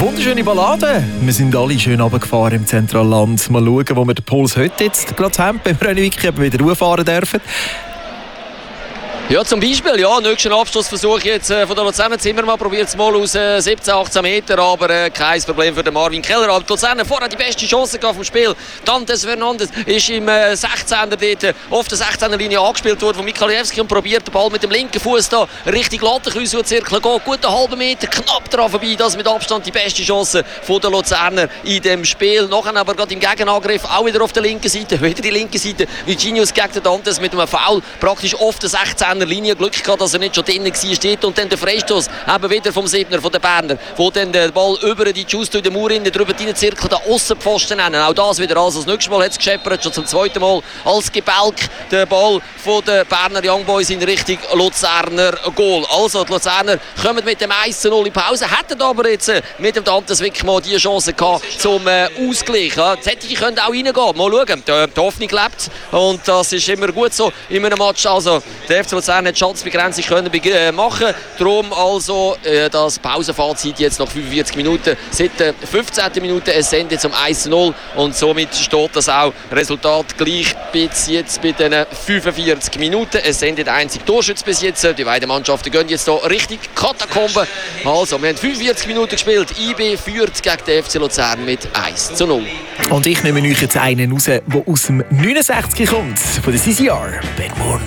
Wunderschöne Ballade. Wir sind alle schön runtergefahren im Zentralland. Mal schauen, wo wir den Puls heute jetzt gerade haben, wenn wir wirklich wieder rauffahren dürfen. Ja, zum Beispiel, ja, nächsten Abschlussversuch jetzt von der Luzerner Zimmermann probiert es mal aus 17, 18 Meter, aber kein Problem für den Marvin Keller. Aber die Luzerner vorher die beste Chance vom Spiel. Dantes Fernandes ist im 16er dort auf der 16er Linie angespielt worden von Mikalewski und probiert den Ball mit dem linken Fuß da richtig Lattenkreuz zirkeln geht. Gut einen halben Meter, knapp daran vorbei. Das mit Abstand die beste Chance von der Luzerner in dem Spiel. Nachher aber gerade im Gegenangriff auch wieder auf der linken Seite, wieder die linke Seite. Virginius gegen den Dantes mit einem Foul praktisch auf der 16er Linie. Glück gehabt, dass er nicht schon drinnen war, steht. Und dann der Freistoß eben wieder vom Siebner, von den Berner, wo dann der Ball über die Justo in der Mauer drüber reinzirkelt, den Aussenpfosten nennen. Auch das wieder als das nächste Mal hat es gescheppert, schon zum zweiten Mal als Gebälk der Ball von den Berner Young Boys in Richtung Luzerner Goal. Also die Luzerner kommen mit dem 1:0 in Pause, hätten aber jetzt mit dem Dantes wirklich mal die Chance gehabt zum Ausgleich. Ja, die können auch reingehen. Mal schauen, die Hoffnung lebt und das ist immer gut so in einem Match. Also der FC Luzern hat Schatzbegrenzung können machen. Darum also das Pausenfazit jetzt nach 45 Minuten. Seit der 15. Minute es sendet zum 1:0 und somit steht das auch Resultat gleich bis jetzt bei den 45 Minuten. Es sendet einzig Torschütz bis jetzt. Die beiden Mannschaften gehen jetzt hier richtig Katakomben. Also wir haben 45 Minuten gespielt. IB führt gegen den FC Luzern mit 1:0. Und ich nehme euch jetzt einen raus, der aus dem 69 kommt, von der CCR. Ben Moore.